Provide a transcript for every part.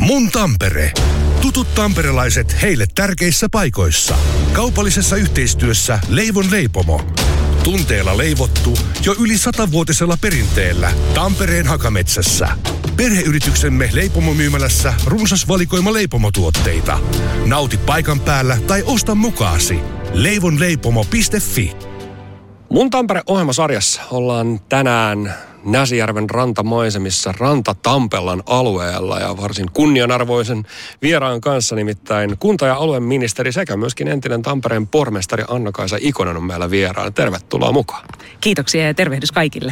Mun Tampere. Tutut tamperelaiset heille tärkeissä paikoissa. Kaupallisessa yhteistyössä Leivon leipomo. Tunteella leivottu jo yli 100-vuotisella perinteellä Tampereen Hakametsässä. Perheyrityksemme leipomomyymälässä runsas valikoima leipomotuotteita. Nauti paikan päällä tai osta mukaasi. leivonleipomo.fi. Mun Tampere-ohjelmasarjassa ollaan tänään Näsijärven rantamaisemissa Ranta-Tampellan alueella ja varsin kunnianarvoisen vieraan kanssa, nimittäin kunta- ja alueministeri sekä myöskin entinen Tampereen pormestari Anna-Kaisa Ikonen on meillä vieraana. Tervetuloa mukaan. Kiitoksia ja tervehdys kaikille.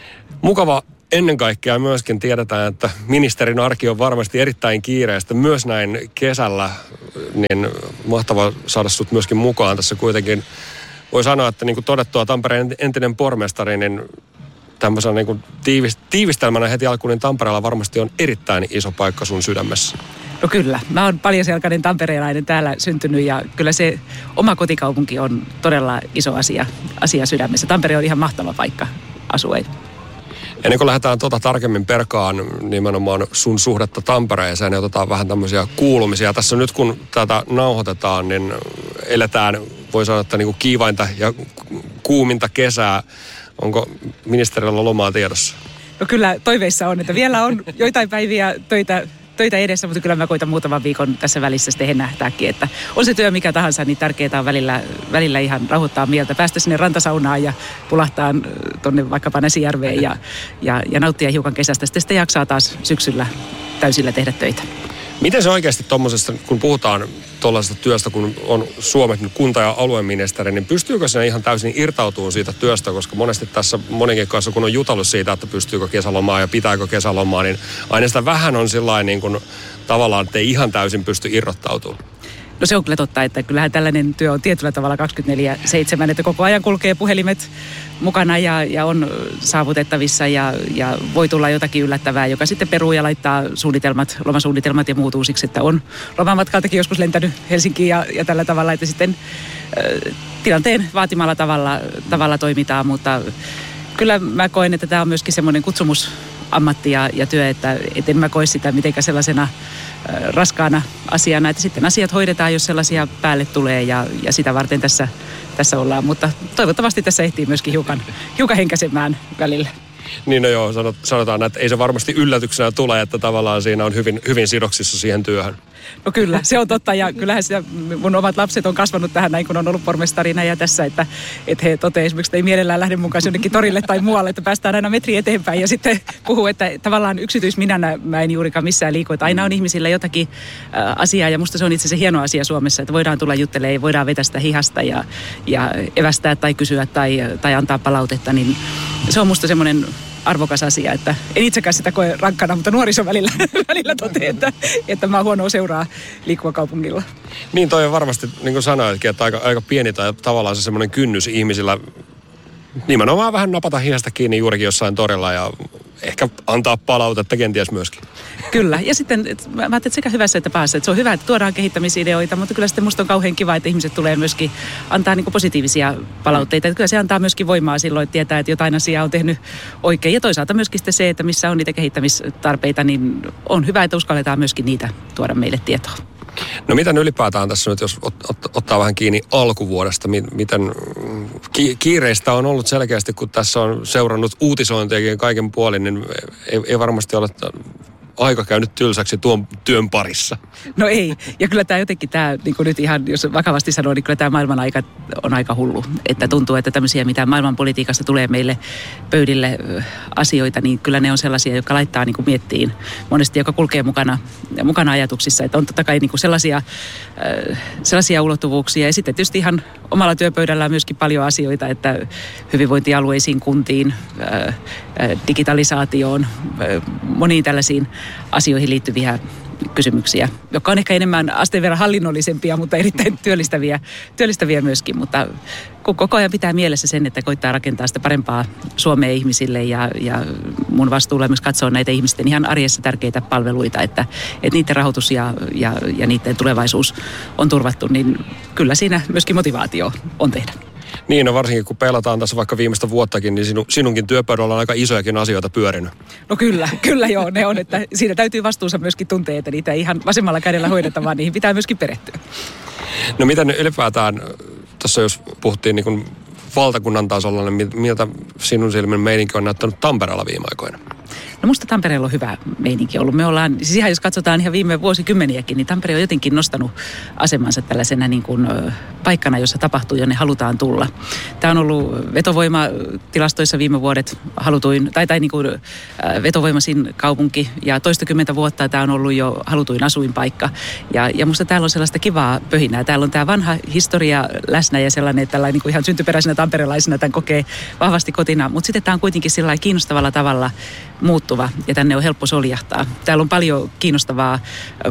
Mukava ennen kaikkea myöskin tiedetään, että ministerin arki on varmasti erittäin kiireistä myös näin kesällä, niin mahtavaa saada sut myöskin mukaan tässä kuitenkin. Voi sanoa, että niin kuin todettua Tampereen entinen pormestari, niin tämmöisen niin kuin tiivistelmänä heti alkuun, niin Tampereella varmasti on erittäin iso paikka sun sydämessä. No kyllä. Mä oon paljonselkäinen tamperelainen täällä syntynyt ja kyllä se oma kotikaupunki on todella iso asia sydämessä. Tampere on ihan mahtava paikka asua. Ennen kuin lähdetään tarkemmin perkaan nimenomaan sun suhdetta Tampereeseen, niin otetaan vähän tämmöisiä kuulumisia. Tässä nyt kun tätä nauhoitetaan, niin eletään, voi sanoa, että niin kuin kiivainta ja kuuminta kesää. Onko ministerillä lomaa tiedossa? No kyllä toiveissa on, että vielä on joitain päiviä töitä edessä, mutta kyllä mä koitan muutaman viikon tässä välissä sitten hennähtääkin, että on se työ mikä tahansa, niin tärkeää on välillä ihan rauhoittaa mieltä, päästä sinne rantasaunaan ja pulahtaa tonne vaikkapa Näsijärveen ja nauttia hiukan kesästä. Sitten jaksaa taas syksyllä täysillä tehdä töitä. Miten se oikeasti tuommoisesta, kun puhutaan tuollaisesta työstä, kun on Suomen kunta- ja alueministeri, niin pystyykö se ihan täysin irtautumaan siitä työstä? Koska monesti tässä monenkin kanssa, kun on jutellut siitä, että pystyykö kesälomaa ja pitääkö kesälomaa, niin aina sitä vähän on sillain niin kuin tavallaan, että ei ihan täysin pysty irrottautumaan. No se on kyllä totta, että kyllähän tällainen työ on tietyllä tavalla 24/7, että koko ajan kulkee puhelimet mukana ja on saavutettavissa ja voi tulla jotakin yllättävää, joka sitten peruu ja laittaa lomasuunnitelmat ja muut uusiksi, että on lomamatkaltakin joskus lentänyt Helsinkiin ja tällä tavalla, että sitten tilanteen vaatimalla tavalla toimitaan, mutta kyllä mä koen, että tämä on myöskin semmoinen kutsumusammatti ja työ, että en mä koe sitä mitenkään sellaisena raskaana asiana, että sitten asiat hoidetaan, jos sellaisia päälle tulee ja sitä varten tässä ollaan, mutta toivottavasti tässä ehtii myöskin hiukan henkäsemään välillä. Niin no joo, sanotaan, että ei se varmasti yllätyksenä tule, että tavallaan siinä on hyvin sidoksissa siihen työhön. No kyllä, se on totta ja kyllähän sitä mun omat lapset on kasvanut tähän näin, kun on ollut pormestarina ja tässä, että he toteavat esimerkiksi, että ei mielellään lähde mukaan jonnekin torille tai muualle, että päästään aina metri eteenpäin ja sitten puhuu, että tavallaan yksityisminänä mä en juurikaan missään liiku, että aina on ihmisillä jotakin asiaa ja musta se on itse asiassa hieno asia Suomessa, että voidaan tulla juttelemaan ja voidaan vetästä hihasta ja evästää tai kysyä tai antaa palautetta, niin se on musta semmoinen arvokas asia, että en itsekään sitä koe rankkana, mutta nuoriso välillä toteaa, että mä huonoa seuraa liikkuva kaupungilla. Niin toi on varmasti, niin kuin sanoitkin, että aika pieni tai tavallaan se semmoinen kynnys ihmisillä nimenomaan vähän napata hihasta kiinni juurikin jossain torilla ja ehkä antaa palautetta kenties myöskin. Kyllä, ja sitten mä ajattelin, että sekä hyvässä että pahassa, että se on hyvä, että tuodaan kehittämisideoita, mutta kyllä sitten musta on kauhean kiva, että ihmiset tulee myöskin antaa niin kuin positiivisia palautteita. Että kyllä se antaa myöskin voimaa silloin, että tietää, että jotain asiaa on tehnyt oikein. Ja toisaalta myöskin sitten se, että missä on niitä kehittämistarpeita, niin on hyvä, että uskalletaan myöskin niitä tuoda meille tietoa. No miten ylipäätään tässä nyt, jos ottaa vähän kiinni alkuvuodesta, miten kiireistä on ollut selkeästi, kun tässä on seurannut uutisointiakin kaiken puolin, niin ei varmasti ole aika käynyt tylsäksi tuon työn parissa. No ei, ja kyllä tämä jotenkin, niin kuin nyt ihan, jos vakavasti sanoo, niin kyllä tämä maailman aika on aika hullu. Että tuntuu, että tämmöisiä, mitä maailmanpolitiikasta tulee meille pöydille asioita, niin kyllä ne on sellaisia, jotka laittaa niin kuin miettiin monesti, joka kulkee mukana ajatuksissa. Että on totta kai niin kuin sellaisia ulottuvuuksia. Ja sitten tietysti ihan omalla työpöydällään myöskin paljon asioita, että hyvinvointialueisiin, kuntiin, digitalisaatioon, moniin tällaisiin asioihin liittyviä kysymyksiä, jotka on ehkä enemmän asteen verran hallinnollisempia, mutta erittäin työllistäviä myöskin. Mutta kun koko ajan pitää mielessä sen, että koittaa rakentaa sitä parempaa Suomea ihmisille ja mun vastuulla myös katsoa näitä ihmisten ihan arjessa tärkeitä palveluita, että niiden rahoitus ja niiden tulevaisuus on turvattu, niin kyllä siinä myöskin motivaatio on tehdä. Niin, no varsinkin kun pelataan tässä vaikka viimeistä vuottakin, niin sinunkin työpöydällä on aika isojakin asioita pyörinyt. No kyllä joo, ne on, että siinä täytyy vastuunsa myöskin tuntea, että niitä ei ihan vasemmalla kädellä hoideta, vaan niihin pitää myöskin perehtyä. No miten ylipäätään, tässä jos puhuttiin niin kuin valtakunnan tasolla, niin miltä sinun silmin meininki on näyttänyt Tampereella viime aikoina? No musta Tampereella on hyvä meininki ollut. Me ollaan, siis ihan jos katsotaan ihan viime vuosikymmeniäkin, niin Tampere on jotenkin nostanut asemansa tällaisena niin kuin paikkana, jossa tapahtuu, jonne halutaan tulla. Tämä on ollut vetovoimatilastoissa viime vuodet halutuin, tai niin kuin vetovoimaisin kaupunki, ja toistakymmentä vuotta tämä on ollut jo halutuin asuinpaikka. Ja musta täällä on sellaista kivaa pöhinää. Täällä on tämä vanha historia läsnä ja sellainen, että tällainen niin kuin ihan syntyperäisenä tamperelaisena tämän kokee vahvasti kotina, mutta sitten tämä on kuitenkin sillä lailla kiinnostavalla tavalla muuttuva ja tänne on helppo soljahtaa. Täällä on paljon kiinnostavaa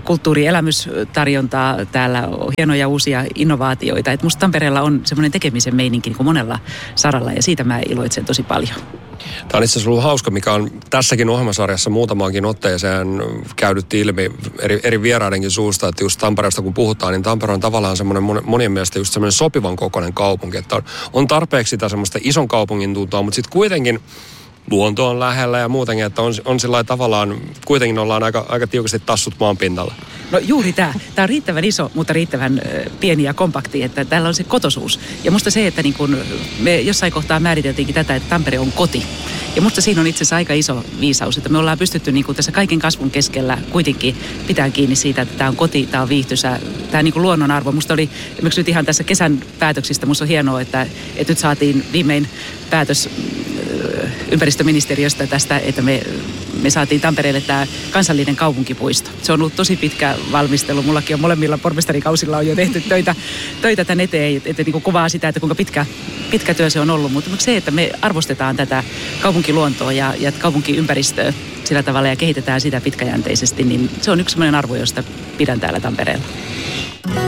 kulttuurielämystarjontaa, täällä on hienoja uusia innovaatioita. Et musta Tampereella on semmoinen tekemisen meininki niin kuin monella saralla ja siitä mä iloitsen tosi paljon. Tämä on itse asiassa ollut hauska, mikä on tässäkin ohjelmasarjassa muutamaankin otteeseen käynyt ilmi eri vieraidenkin suusta, että just Tampereesta kun puhutaan, niin Tampere on tavallaan semmoinen monien mielestä just semmoinen sopivan kokoinen kaupunki, että on tarpeeksi sitä semmoista ison kaupungin tuntua, mutta sitten kuitenkin luonto on lähellä ja muutenkin, että on sillä tavallaan, kuitenkin ollaan aika tiukasti tassut maan pinnalla. No juuri tämä. Tämä on riittävän iso, mutta riittävän pieni ja kompakti, että täällä on se kotosuus. Ja musta se, että niin kun me jossain kohtaa määriteltiinkin tätä, että Tampere on koti. Ja musta siinä on itse asiassa aika iso viisaus, että me ollaan pystytty niin kun tässä kaiken kasvun keskellä kuitenkin pitää kiinni siitä, että tämä on koti, tämä on viihtyisä, tämä niin kuin luonnonarvo. Musta oli esimerkiksi nyt ihan tässä kesän päätöksistä, musta on hienoa, että nyt saatiin viimein päätös ympäristöministeriöstä tästä, että me saatiin Tampereelle tämä kansallinen kaupunkipuisto. Se on ollut tosi pitkä valmistelu. Mullakin on molemmilla pormestarikausilla on jo tehty töitä tämän eteen, että niin kuin kuvaa sitä, että kuinka pitkä työ se on ollut. Mutta se, että me arvostetaan tätä kaupunkiluontoa ja kaupunkiympäristöä sillä tavalla ja kehitetään sitä pitkäjänteisesti, niin se on yksi sellainen arvo, josta pidän täällä Tampereella.